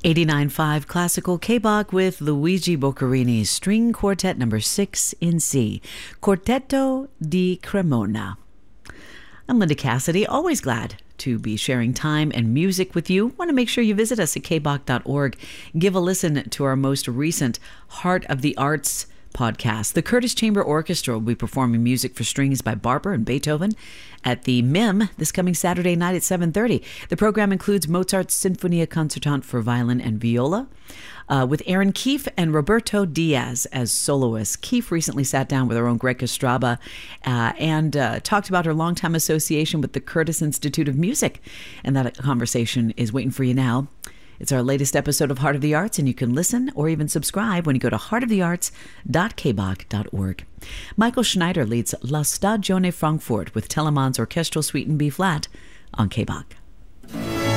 89.5 Classical K-Bach with Luigi Boccherini's String Quartet number 6 in C, Quartetto di Cremona. I'm Linda Cassidy, always glad to be sharing time and music with you. Want to make sure you visit us at kbach.org. Give a listen to our most recent Heart of the Arts podcast. The Curtis Chamber Orchestra will be performing music for strings by Barber and Beethoven at the MIM this coming Saturday night at 7:30. The program includes Mozart's Sinfonia Concertante for violin and viola, with Aaron Keefe and Roberto Diaz as soloists. Keefe recently sat down with our own Greg Estraba and talked about her longtime association with the Curtis Institute of Music, and that conversation is waiting for you now. It's our latest episode of Heart of the Arts, and you can listen or even subscribe when you go to heartofthearts.kbach.org. Michael Schneider leads La Stagione Frankfurt with Telemann's Orchestral Suite in B-flat on K-Bach.